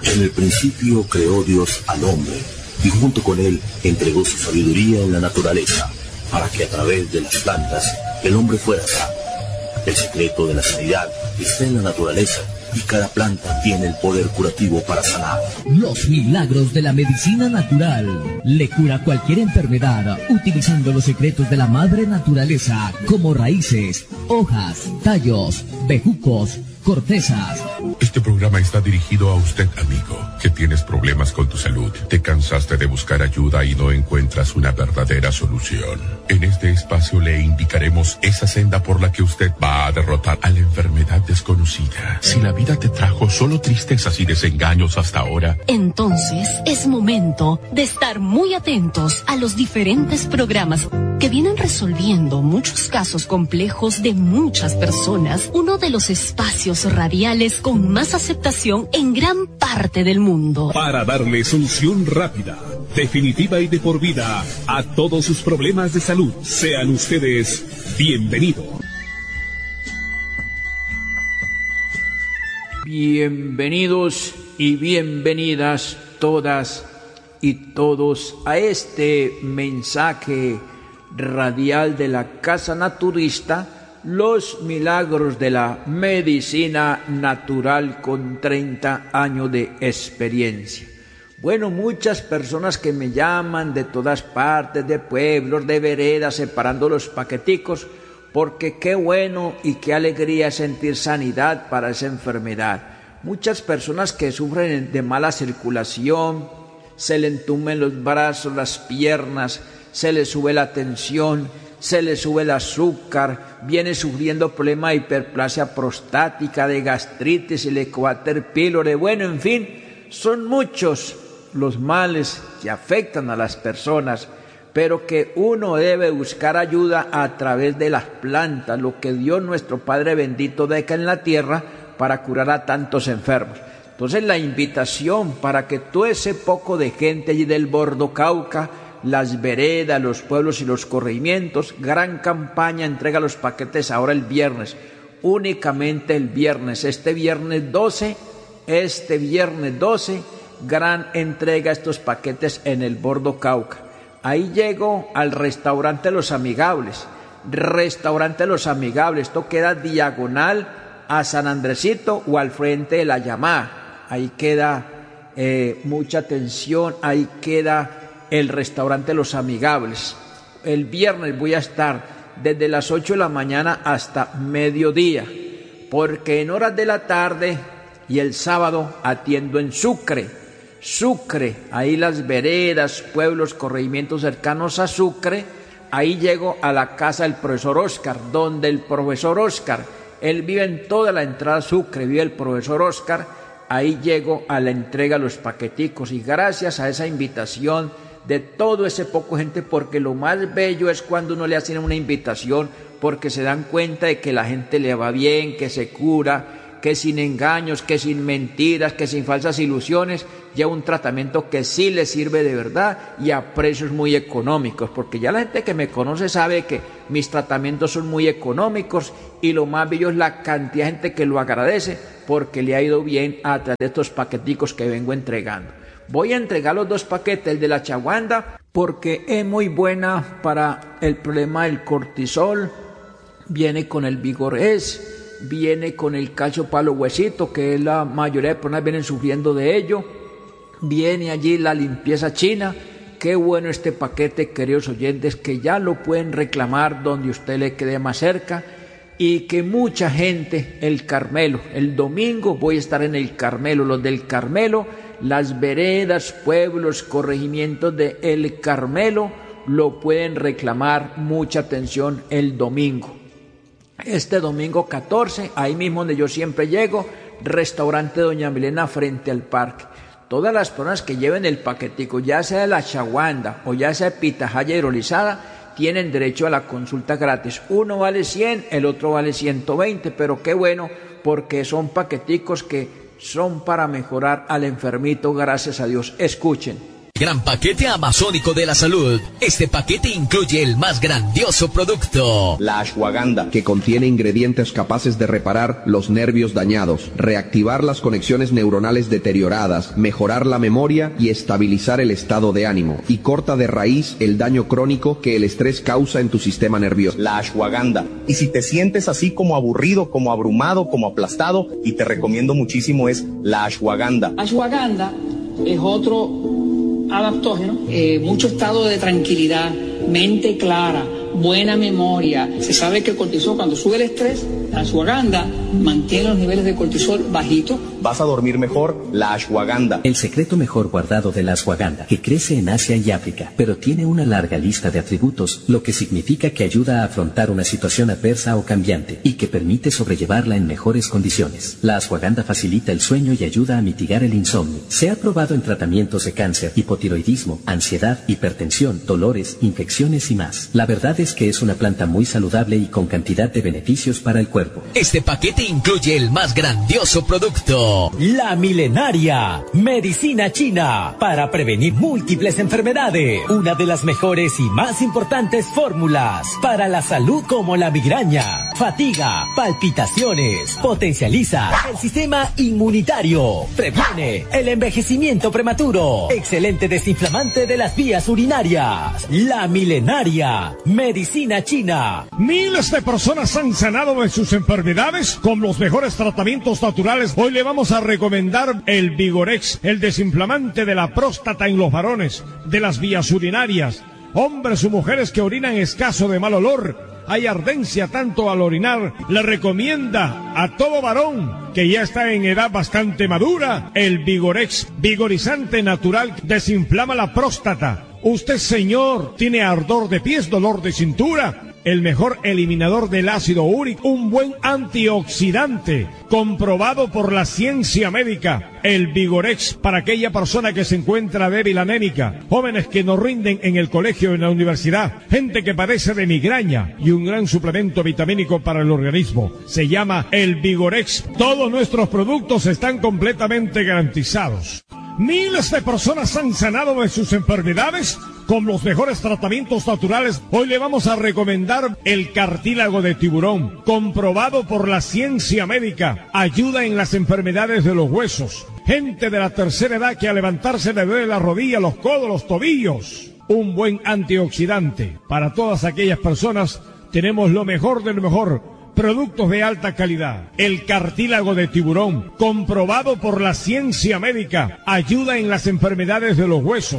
En el principio creó Dios al hombre y junto con él entregó su sabiduría en la naturaleza para que a través de las plantas el hombre fuera sano. El secreto de la sanidad está en la naturaleza y cada planta tiene el poder curativo para sanar. Los milagros de la medicina natural. Le cura cualquier enfermedad utilizando los secretos de la madre naturaleza como raíces, hojas, tallos, bejucos, cortezas. Este programa está dirigido a usted, amigo, que tienes problemas con tu salud. Te cansaste de buscar ayuda y no encuentras una verdadera solución. En este espacio le indicaremos esa senda por la que usted va a derrotar a la enfermedad desconocida. Si la vida te trajo solo tristezas y desengaños hasta ahora, entonces es momento de estar muy atentos a los diferentes programas que vienen resolviendo muchos casos complejos de muchas personas. Uno de los espacios radiales con más aceptación en gran parte del mundo. Para darle solución rápida, definitiva y de por vida a todos sus problemas de salud. Sean ustedes bienvenidos. Bienvenidos y bienvenidas todas y todos a este mensaje radial de la Casa Naturista, los milagros de la medicina natural con 30 años de experiencia. Bueno, muchas personas que me llaman de todas partes, de pueblos, de veredas, separando los paqueticos, porque qué bueno y qué alegría sentir sanidad para esa enfermedad. Muchas personas que sufren de mala circulación, se le entumen los brazos, las piernas, se le sube la tensión, se le sube el azúcar, viene sufriendo problemas de hiperplasia prostática, de gastritis, helicobacter pylori, bueno, en fin, son muchos los males que afectan a las personas, pero que uno debe buscar ayuda a través de las plantas, lo que Dios nuestro Padre bendito deja en la tierra para curar a tantos enfermos. Entonces la invitación para que todo ese poco de gente allí del Bordo Cauca, las veredas, los pueblos y los corregimientos, gran campaña, entrega los paquetes ahora el viernes, únicamente el viernes, este viernes 12, gran entrega estos paquetes en el Bordo Cauca. Ahí llego al restaurante Los Amigables, esto queda diagonal a San Andresito o al frente de la Yamá, ahí queda mucha atención, ahí queda el restaurante Los Amigables. El viernes voy a estar desde las 8 de la mañana hasta mediodía, porque en horas de la tarde y el sábado atiendo en Sucre, ahí las veredas, pueblos, corregimientos cercanos a Sucre. Ahí llego a la casa del profesor Oscar, donde el profesor Oscar, él vive en toda la entrada a Sucre, vive el profesor Oscar. Ahí llego a la entrega de los paqueticos y gracias a esa invitación de todo ese poco gente, porque lo más bello es cuando uno le hacen una invitación, porque se dan cuenta de que la gente le va bien, que se cura, que sin engaños, que sin mentiras, que sin falsas ilusiones, lleva un tratamiento que sí le sirve de verdad y a precios muy económicos, porque ya la gente que me conoce sabe que mis tratamientos son muy económicos y lo más bello es la cantidad de gente que lo agradece porque le ha ido bien a través de estos paqueticos que vengo entregando. Voy a entregar los 2 paquetes, el de la chaguanda, porque es muy buena para el problema del cortisol, viene con el Vigor-S, viene con el calcio palo huesito, que la mayoría de personas vienen sufriendo de ello, viene allí la limpieza china. Qué bueno este paquete, queridos oyentes, que ya lo pueden reclamar donde usted le quede más cerca, y que mucha gente, el Carmelo, el domingo voy a estar en el Carmelo, los del Carmelo, las veredas, pueblos, corregimientos de El Carmelo lo pueden reclamar, mucha atención el domingo. Este domingo 14, ahí mismo donde yo siempre llego, restaurante Doña Milena frente al parque. Todas las personas que lleven el paquetico, ya sea de la chaguanda o ya sea pitahaya hidrolizada, tienen derecho a la consulta gratis. Uno vale 100, el otro vale 120, pero qué bueno, porque son paqueticos que son para mejorar al enfermito, gracias a Dios. Escuchen. Gran paquete amazónico de la salud. Este paquete incluye el más grandioso producto, la ashwagandha, que contiene ingredientes capaces de reparar los nervios dañados, reactivar las conexiones neuronales deterioradas, mejorar la memoria y estabilizar el estado de ánimo, y corta de raíz el daño crónico que el estrés causa en tu sistema nervioso. La ashwagandha. Y si te sientes así como aburrido, como abrumado, como aplastado, y te recomiendo muchísimo, es la ashwagandha. Ashwagandha es otro adaptógeno, mucho estado de tranquilidad, mente clara, buena memoria. Se sabe que el cortisol, cuando sube el estrés, la ashwagandha mantiene los niveles de cortisol bajitos. Vas a dormir mejor, la ashwagandha. El secreto mejor guardado de la ashwagandha, que crece en Asia y África, pero tiene una larga lista de atributos, lo que significa que ayuda a afrontar una situación adversa o cambiante, y que permite sobrellevarla en mejores condiciones. La ashwagandha facilita el sueño y ayuda a mitigar el insomnio. Se ha probado en tratamientos de cáncer, hipotiroidismo, ansiedad, hipertensión, dolores, infecciones y más. La verdad es que es una planta muy saludable y con cantidad de beneficios para el cuerpo. Este paquete incluye el más grandioso producto, la milenaria medicina china para prevenir múltiples enfermedades. Una de las mejores y más importantes fórmulas para la salud, como la migraña, fatiga, palpitaciones. Potencializa el sistema inmunitario. Previene el envejecimiento prematuro. Excelente desinflamante de las vías urinarias. La milenaria medicina china. Miles de personas han sanado de sus enfermedades con los mejores tratamientos naturales. Hoy le vamos a recomendar el Vigorex, el desinflamante de la próstata en los varones, de las vías urinarias, hombres o mujeres que orinan escaso, de mal olor. Hay ardencia tanto al orinar. Le recomienda a todo varón que ya está en edad bastante madura el Vigorex, vigorizante natural, desinflama la próstata. Usted, señor, tiene ardor de pies, dolor de cintura, el mejor eliminador del ácido úrico, un buen antioxidante, comprobado por la ciencia médica. El Vigorex para aquella persona que se encuentra débil, anémica, jóvenes que no rinden en el colegio o en la universidad, gente que padece de migraña, y un gran suplemento vitamínico para el organismo. Se llama el Vigorex. Todos nuestros productos están completamente garantizados. Miles de personas han sanado de sus enfermedades con los mejores tratamientos naturales. Hoy le vamos a recomendar el cartílago de tiburón, comprobado por la ciencia médica. Ayuda en las enfermedades de los huesos. Gente de la tercera edad que al levantarse le duele la rodilla, los codos, los tobillos. Un buen antioxidante. Para todas aquellas personas tenemos lo mejor de lo mejor. Productos de alta calidad. El cartílago de tiburón, comprobado por la ciencia médica. Ayuda en las enfermedades de los huesos.